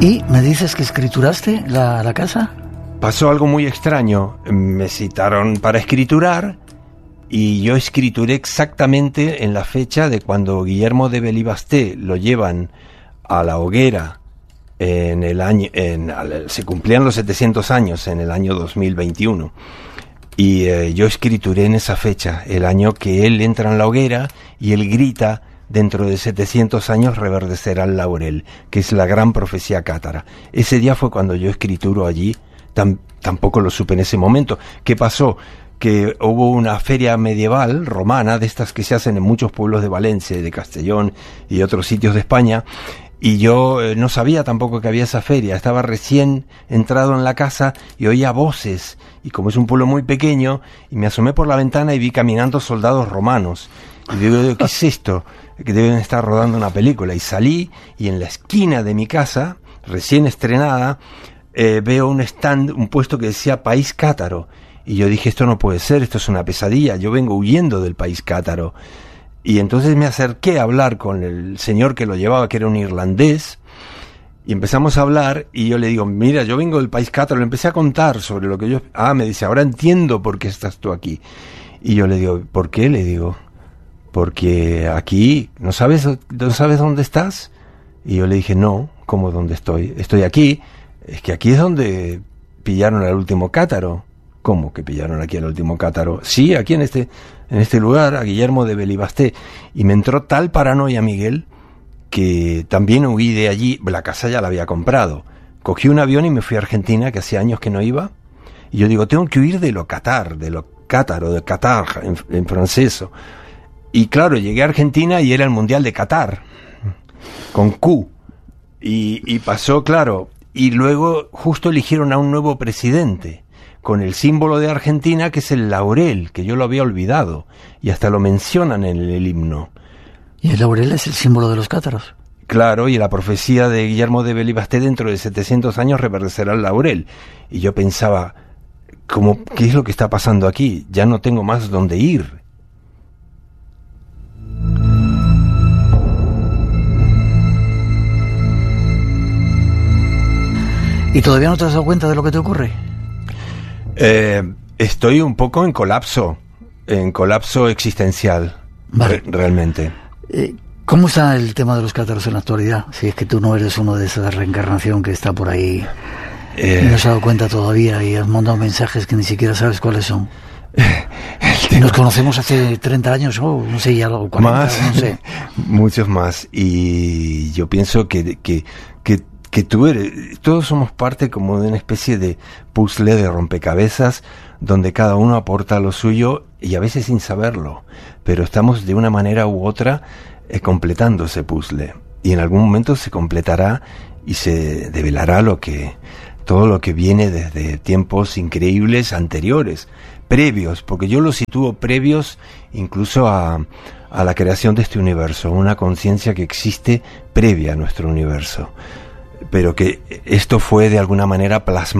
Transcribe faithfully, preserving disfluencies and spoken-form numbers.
¿Y me dices que escrituraste la, la casa? Pasó algo muy extraño. Me citaron para escriturar y yo escrituré exactamente en la fecha de cuando Guillermo de Belibasté lo llevan a la hoguera en el año, en, se cumplían los setecientos años en el año dos mil veintiuno. Y eh, yo escrituré en esa fecha, el año que él entra en la hoguera y él grita: dentro de setecientos años reverdecerá el laurel, que es la gran profecía cátara. Ese día fue cuando yo escrituro allí. Tam, tampoco lo supe en ese momento. ¿Qué pasó? Que hubo una feria medieval romana, de estas que se hacen en muchos pueblos de Valencia, de Castellón y otros sitios de España, y yo eh, no sabía tampoco que había esa feria. Estaba recién entrado en la casa y oía voces, y como es un pueblo muy pequeño, y me asomé por la ventana y vi caminando soldados romanos, y digo, ¿qué es esto? Que deben estar rodando una película. Y salí, y en la esquina de mi casa, recién estrenada, eh, veo un stand, un puesto que decía País Cátaro, y yo dije, esto no puede ser, esto es una pesadilla, yo vengo huyendo del País Cátaro. Y entonces me acerqué a hablar con el señor que lo llevaba, que era un irlandés, y empezamos a hablar, y yo le digo, mira, yo vengo del País Cátaro. Le empecé a contar sobre lo que yo... Ah, me dice, ahora entiendo por qué estás tú aquí. Y yo le digo, ¿por qué? Le digo, porque aquí, ¿no sabes, no sabes dónde estás? Y yo le dije, no, ¿cómo dónde estoy? Estoy aquí, es que aquí es donde pillaron al último cátaro. ¿Cómo que pillaron aquí al último cátaro? Sí, aquí en este, en este lugar, a Guillermo de Belibasté. Y me entró tal paranoia, Miguel, que también huí de allí. La casa ya la había comprado. Cogí un avión y me fui a Argentina, que hacía años que no iba. Y yo digo, tengo que huir de lo catar, de lo cátaro, de Qatar, en, en francés. Y claro, llegué a Argentina y era el Mundial de Qatar, con Q. Y, y pasó, claro, y luego justo eligieron a un nuevo presidente, con el símbolo de Argentina, que es el laurel, que yo lo había olvidado, y hasta lo mencionan en el himno. ¿Y el laurel es el símbolo de los cátaros? Claro, y la profecía de Guillermo de Belibasté, dentro de setecientos años reverdecerá el laurel. Y yo pensaba, ¿cómo, qué es lo que está pasando aquí? Ya no tengo más dónde ir. ¿Y todavía no te has dado cuenta de lo que te ocurre? Eh, estoy un poco en colapso, en colapso existencial, vale. re- realmente. Eh, ¿Cómo está el tema de los cátaros en la actualidad? Si es que tú no eres uno de esa reencarnación que está por ahí eh, y no se ha dado cuenta todavía y has mandado mensajes que ni siquiera sabes cuáles son. Y nos conocemos hace treinta años, oh, no sé, ya lo cuarenta, más, no sé. Muchos más, y yo pienso que, que, que que tú eres, todos somos parte como de una especie de puzzle de rompecabezas donde cada uno aporta lo suyo y a veces sin saberlo, pero estamos de una manera u otra eh, completando ese puzzle, y en algún momento se completará y se develará lo que, todo lo que viene desde tiempos increíbles anteriores, previos, porque yo lo sitúo previos incluso a, a la creación de este universo, una conciencia que existe previa a nuestro universo, pero que esto fue de alguna manera plasmado